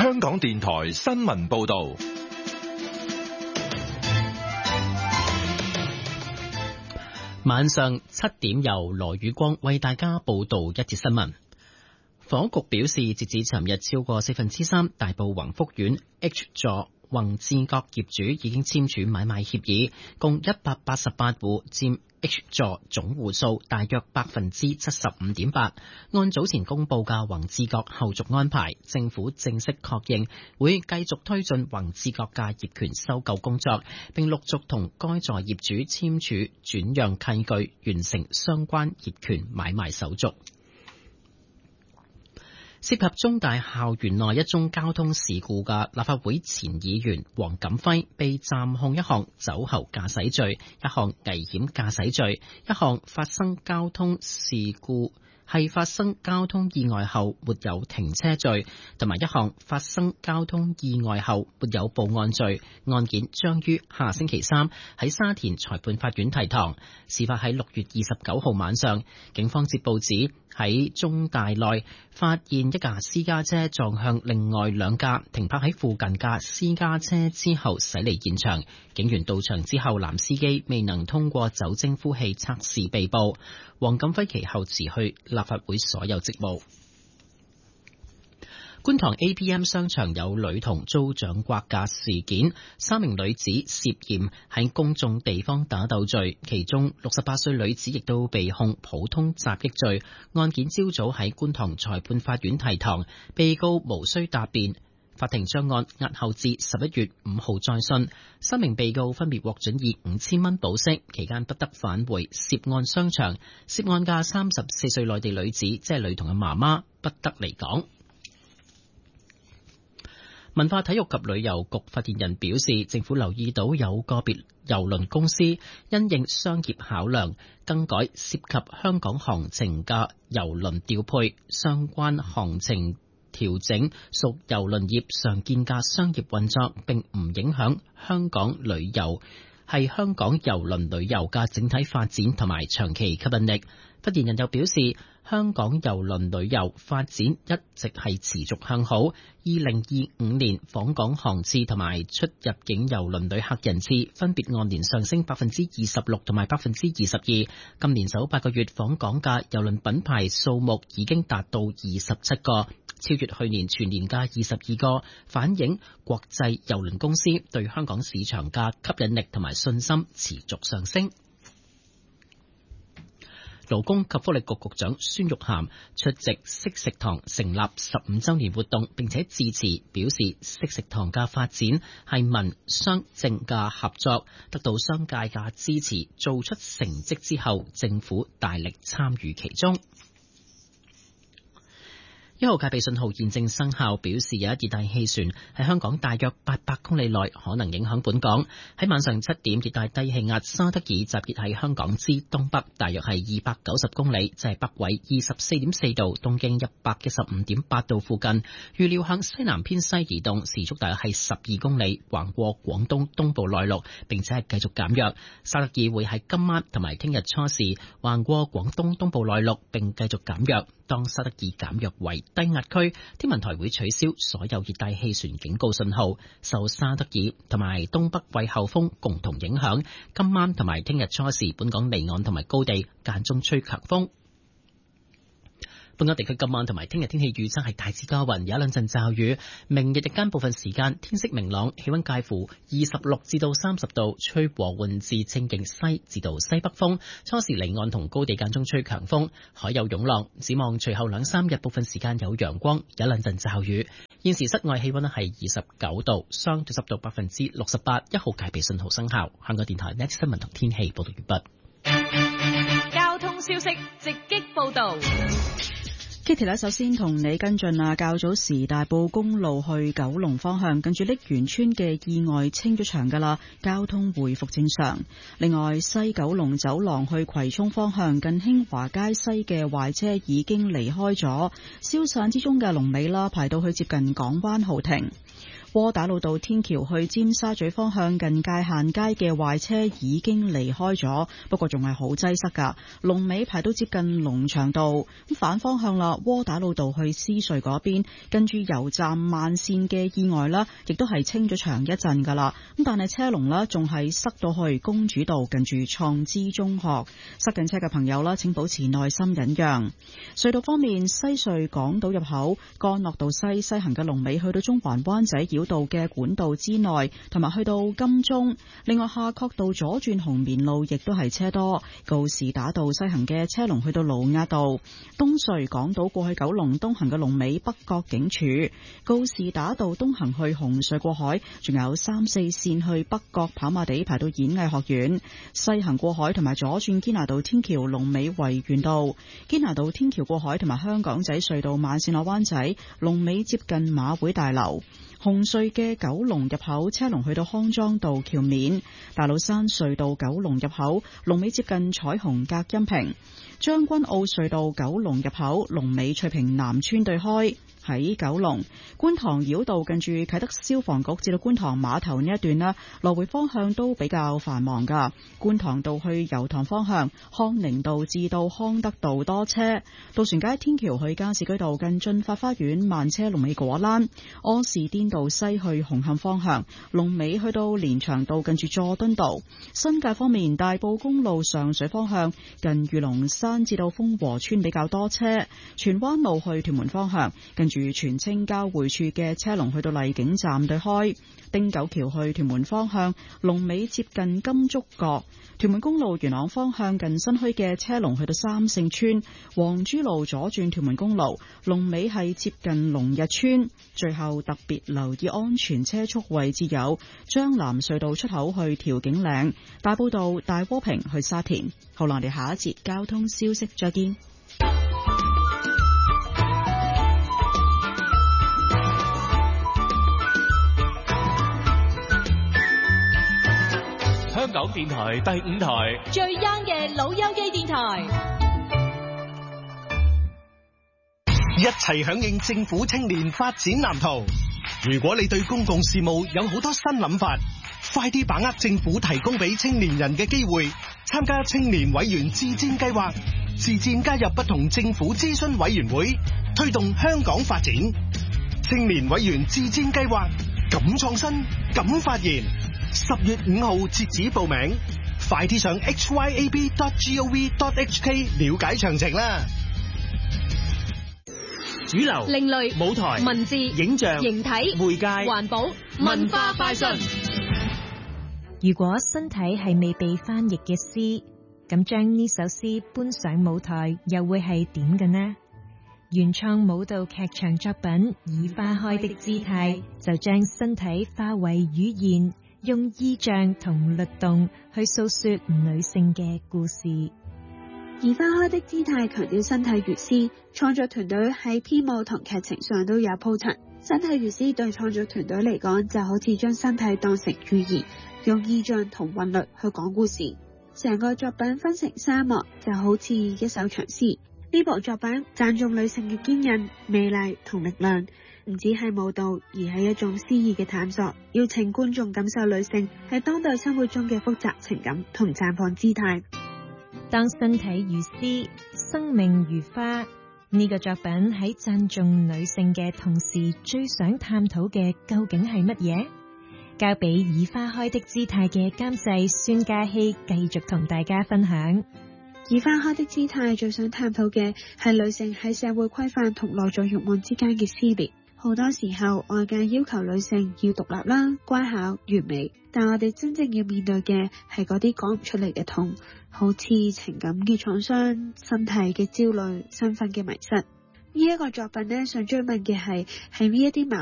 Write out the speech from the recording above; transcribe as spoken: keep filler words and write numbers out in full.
香港電台新聞報道。 晚上七點由羅宇光為大家報道一節新聞。房屋局表示，截至尋日，超過四分之三大埔宏福苑 H 座宏志閣業主已經簽署買賣協議，共一百八十八戶，佔 H 座總戶數大約百分之七十五點八。按早前公布嘅宏志閣後續安排，政府正式確認會繼續推進宏志閣嘅業權收購工作，並陸續同該座業主簽署轉讓契據，完成相關業權買賣手續。涉及中大校園內一宗交通事故嘅立法會前議員黃錦輝被暫控一項酒後駕駛罪、一項危險駕駛罪、一項發生交通事故係發生交通意外後沒有停車罪，同埋一項發生交通意外後沒有報案罪。案件將於下星期三喺沙田裁判法院提堂。事發喺六月二十九號晚上，警方接報指喺中大內發現一架私家車撞向另外兩架停泊喺附近嘅私家車之後駛離現場。警員到場之後，男司機未能通過酒精呼氣測試被捕。黃錦輝其後辭去立法會所有職務。觀塘 A P M 商場有女童遭掌摑嘅事件，三名女子涉嫌喺公眾地方打鬥罪，其中六十八歲女子亦都被控普通襲擊罪。案件朝早喺觀塘裁判法院提堂，被告無需答辯。法庭將案押後至十一月五號再訊。三名被告分別獲准以五千蚊保釋，期間不得返回涉案商場。涉案嘅三十四歲內地女子，即係女童嘅媽媽，不得離港。文化體育及旅遊局發言人表示，政府留意到有個別郵輪公司因應商業考量，更改涉及香港行程嘅郵輪調配，相關行程調整屬郵輪業常見嘅商業運作，並唔影響香港旅遊係香港郵輪旅遊嘅整體發展同埋長期吸引力。發言人又表示，香港郵輪旅遊發展一直係持續向好。二零二五年訪港航次同埋出入境郵輪旅客人次分別按年上升百分之二十六同埋百分之二十二。今年首八個月訪港嘅郵輪品牌數目已經達到二十七個，超越去年全年嘅二十二個，反映國際郵輪公司對香港市場嘅吸引力同埋信心持續上升。勞工及福利局局長孫玉菡出席惜食堂成立十五週年活動，並且致辭表示，惜食堂嘅發展係民商政嘅合作，得到商界嘅支持，做出成績之後，政府大力參與其中。一號戒備信號現正生效，表示有一熱帶氣旋喺香港大約八百公里內可能影響本港。喺晚上七點，熱帶低氣壓沙德爾集結喺香港之東北，大約係二百九十公里，即係北緯二十四點四度，東經一百一十五點八度附近。預料向西南偏西移動，時速大約係十二公里，橫過廣東東部內陸，並且係繼續減弱。沙德爾會喺今晚同埋聽日初時橫過廣東東部內陸，並繼續減弱。當沙德爾減弱為低壓區，天文台會取消所有熱帶氣旋警告信號。受沙德爾同埋東北季候風共同影響，今晚同埋聽日初時，本港離岸同埋高地間中吹強風。本港地區今晚同埋聽日天氣預測係大致多雲，有一兩陣驟雨。明日日間部分時間天色明朗，氣溫介乎二十六至到三十度，吹和緩至清勁西至到西北風。初時離岸同高地間中吹強風，海有湧浪。展望隨後兩三日部分時間有陽光，有一兩陣驟雨。現時室外氣溫係二十九度，相對濕度百分之六十八，一號戒備信號生效。香港電台 Next 新聞同天氣報道完畢。 交通消息直擊報道。 Kitty 咧，首先同你跟進啊，較早時大埔公路去九龍方向，近住瀝源村嘅意外清咗場噶啦，交通回復正常。另外，西九龍走廊去葵涌方向，近興華街西嘅壞車已經離開咗，消散之中嘅龍尾啦，排到去接近港灣豪庭。 窩打老道天橋去尖沙咀方向近界限街嘅壞車已經離開咗，不過仲係好擠塞噶，龍尾排到接近龍翔道。咁反方向啦，窩打老道去獅隧嗰邊，跟住油站慢線嘅意外啦，亦都係清咗場一陣噶啦。咁但係車龍啦，仲係塞到去公主道近住創知中學，塞緊車嘅朋友啦，請保持耐心忍讓。隧道方面，西隧港島入口干諾道西西行嘅龍尾去到中環灣仔繞道嘅管道之內，同埋去到金鐘。另外，夏慤道左轉紅棉路亦都係車多，告士打道西行嘅車龍去到盧押道。東隧港島過去九龍東行嘅龍尾北角警署，告士打道東行去紅隧過海，仲有三四線去北角跑馬地排到演藝學院。西行過海同埋左轉堅拿道天橋龍尾維園道，堅拿道天橋過海同埋香港仔隧道慢線落灣仔龍尾接近馬會大樓。紅隧嘅九龍入口車龍去到康莊道橋面，大老山隧道九龍入口龍尾接近彩虹隔音屏，將軍澳隧道九龍入口龍尾翠屏南村對開。喺九龍觀塘繞道近住啟德消防局至到觀塘碼頭呢一段啦，來回方向都比較繁忙噶。觀塘道去油塘方向，康寧道至到康德道多車。渡船街天橋去加士居道近駿發花園慢車龍尾果欄。柯士甸道西去紅磡方向，龍尾去到連翔道近住佐敦道。新界方面，大埔公路上水方向近御龍山至到豐和村比較多車。荃灣路去屯門方向近住荃青交匯處嘅車龍去到荔景站對開。汀九橋去屯門方向龍尾接近金竹角。屯門公路元朗方向近新墟嘅車龍去到三聖村。黃珠路左轉屯門公路龍尾係接近龍日村。最後特別留意安全車速位置有將藍隧道出口去調景嶺、大埔道大窩坪去沙田。好啦，我哋下一節交通消息再見。 香港電台第五台最 young 嘅老友記電台， 一齊響應政府青年發展藍圖。如果你對公共事務有好多新諗法，快啲把握政府提供俾青年人嘅機會，參加青年委員自薦計劃，自薦加入不同政府諮詢委員會，推動香港發展。青年委員自薦計劃，敢創新，敢發言。十月五號截止報名，快啲上 h y a b dot gov dot h k 了解詳情啦。 主流、 另類、 舞台、 文字、 影像、 形體、 媒介、 環保、文化快訊。 如果身體係未被翻譯嘅詩，咁將呢首詩搬上舞台，又會係點嘅呢？原創舞蹈劇場作品《以花開的姿態》就將身體化為語言，用意象同律動去訴說女性嘅故事。 以花開的姿態強調身體如詩，創作團隊喺編舞同劇情上都有鋪陳。身體如詩對創作團隊嚟講，就好似將身體當成語言，用意象同韻律去講故事。成個作品分成三幕，就好似一首長詩。呢部作品讚頌女性嘅堅韌、美麗同力量，唔只係舞蹈，而係一種詩意嘅探索，邀請觀眾感受女性喺當代生活中嘅複雜情感同綻放姿態。 當身體如詩，生命如花，呢個作品喺讚頌女性嘅同時，最想探討嘅究竟係乜嘢？交俾以花開的姿態嘅監製孫嘉熙繼續同大家分享。 以花開的姿態最想探討嘅係女性喺社會規範同內在慾望之間嘅撕裂。好多時候外界要求女性要獨立啦、乖巧、完美，但我哋真正要面對嘅係嗰啲講唔出嚟嘅痛，好似情感嘅創傷、身體嘅焦慮、身份嘅迷失。呢一個作品呢，想追問嘅係喺呢一啲矛